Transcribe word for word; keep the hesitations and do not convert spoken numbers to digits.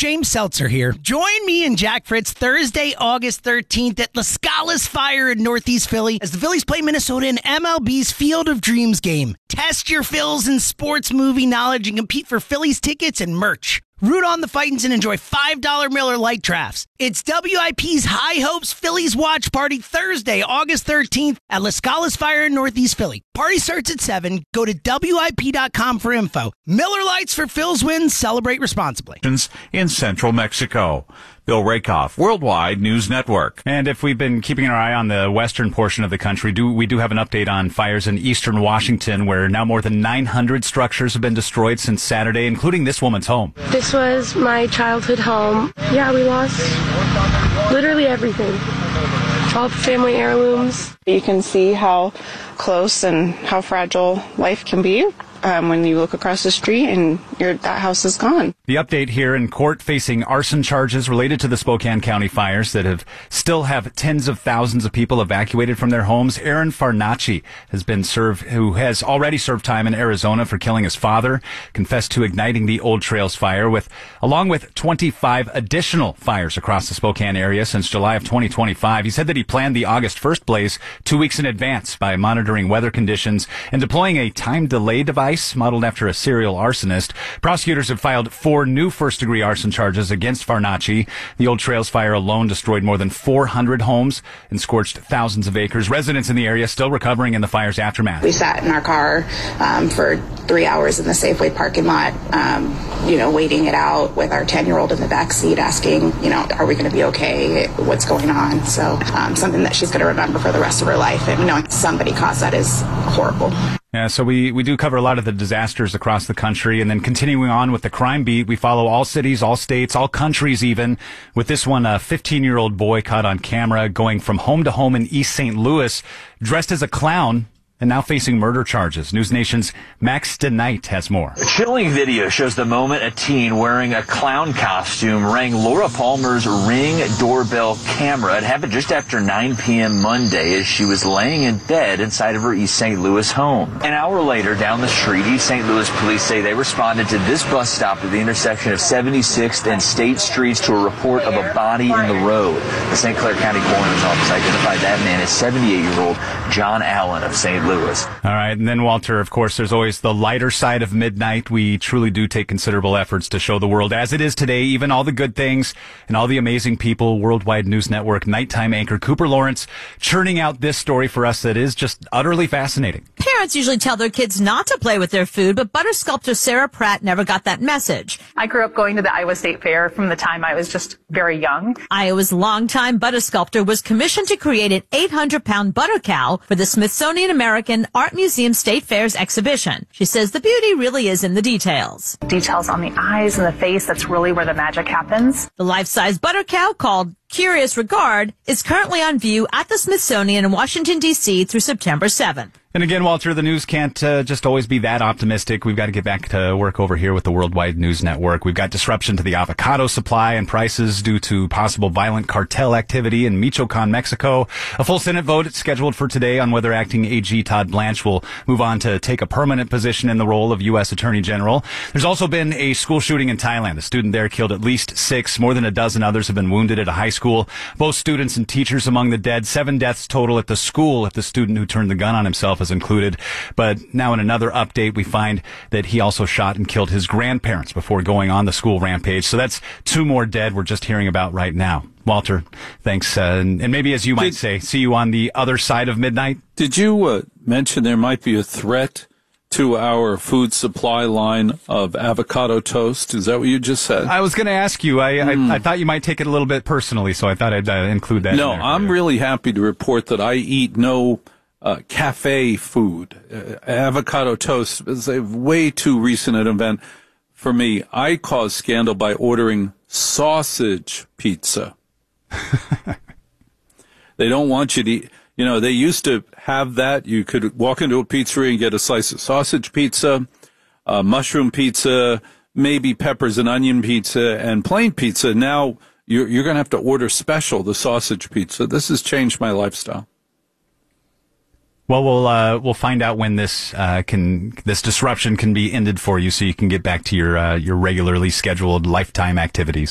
James Seltzer here. Join me and Jack Fritz Thursday, August thirteenth at La Scala's Fire in Northeast Philly as the Phillies play Minnesota in M L B's Field of Dreams game. Test your Phils and sports movie knowledge and compete for Phillies tickets and merch. Root on the Fightins and enjoy five dollars Miller Lite drafts. It's W I P's High Hopes Phillies Watch Party Thursday, August thirteenth at La Scala's Fire in Northeast Philly. Party starts at seven. Go to W I P dot com for info. Miller Lites for Phil's wins. Celebrate responsibly. In central Mexico. Bill Rakoff, Worldwide News Network. And if we've been keeping our eye on the western portion of the country, do we do have an update on fires in eastern Washington, where now more than nine hundred structures have been destroyed since Saturday, including this woman's home. This was my childhood home. Yeah, we lost literally everything. All the family heirlooms. You can see how close and how fragile life can be um, when you look across the street and your that house is gone. The update here in court facing arson charges related to the Spokane County fires that have still have tens of thousands of people evacuated from their homes. Aaron Farnacci has been served, who has already served time in Arizona for killing his father, confessed to igniting the Old Trails fire with, along with twenty-five additional fires across the Spokane area since July of twenty twenty-five. He said that he planned the August first blaze two weeks in advance by monitoring weather conditions and deploying a time delay device modeled after a serial arsonist. Prosecutors have filed four new first-degree arson charges against Farnacci. The Old Trails fire alone destroyed more than four hundred homes and scorched thousands of acres. Residents in the area still recovering in the fire's aftermath. We sat in our car um, for three hours in the Safeway parking lot, um, you know, waiting it out with our ten-year-old in the back seat asking, you know, are we going to be okay? What's going on? So um, something that she's going to remember for the rest of her life. And knowing somebody caused that is horrible. Yeah, so we, we do cover a lot of the disasters across the country, and then continuing on with the crime beat, we follow all cities, all states, all countries even. With this one, a fifteen-year-old boy caught on camera going from home to home in East Saint Louis, dressed as a clown, and now facing murder charges. News Nation's Max DeKnight has more. A chilling video shows the moment a teen wearing a clown costume rang Laura Palmer's Ring doorbell camera. It happened just after nine p.m. Monday as she was laying in bed inside of her East Saint Louis home. An hour later, down the street, East Saint Louis police say they responded to this bus stop at the intersection of seventy-sixth and State Streets to a report of a body in the road. The Saint Clair County Coroner's Office identified that man as seventy-eight-year-old John Allen of Saint Louis. All right, and then, Walter, of course, there's always the lighter side of midnight. We truly do take considerable efforts to show the world as it is today, even all the good things and all the amazing people. Worldwide News Network nighttime anchor Cooper Lawrence churning out this story for us that is just utterly fascinating. Parents usually tell their kids not to play with their food, but butter sculptor Sarah Pratt never got that message. I grew up going to the Iowa State Fair from the time I was just very young. Iowa's longtime butter sculptor was commissioned to create an eight hundred pound butter cow for the Smithsonian American Art Museum State Fair's exhibition. She says the beauty really is in the details. Details on the eyes and the face, that's really where the magic happens. The life-size butter cow, called Curious Regard, is currently on view at the Smithsonian in Washington, D C through September seventh. And again, Walter, the news can't uh, just always be that optimistic. We've got to get back to work over here with the Worldwide News Network. We've got disruption to the avocado supply and prices due to possible violent cartel activity in Michoacan, Mexico. A full Senate vote scheduled for today on whether acting A G Todd Blanche will move on to take a permanent position in the role of U S Attorney General. There's also been a school shooting in Thailand. A student there killed at least six. More than a dozen others have been wounded at a high school. Both students and teachers among the dead. Seven deaths total at the school if the student who turned the gun on himself is included. But now in another update, we find that he also shot and killed his grandparents before going on the school rampage. So that's two more dead we're just hearing about right now. Walter, thanks. Uh, and, and maybe, as you might did, say, see you on the other side of midnight. Did you uh, mention there might be a threat to our food supply line of avocado toast? Is that what you just said? I was going to ask you. I, mm. I I thought you might take it a little bit personally, so I thought I'd uh, include that. No, in there I'm you. really happy to report that I eat no uh, cafe food. Uh, avocado toast is a way too recent an event for me. I caused scandal by ordering sausage pizza. They don't want you to eat. You know, they used to have that. You could walk into a pizzeria and get a slice of sausage pizza, uh, mushroom pizza, maybe peppers and onion pizza, and plain pizza. Now you're, you're going to have to order special, the sausage pizza. This has changed my lifestyle. Well, we'll uh, we'll find out when this uh, can this disruption can be ended for you, so you can get back to your uh, your regularly scheduled lifetime activities.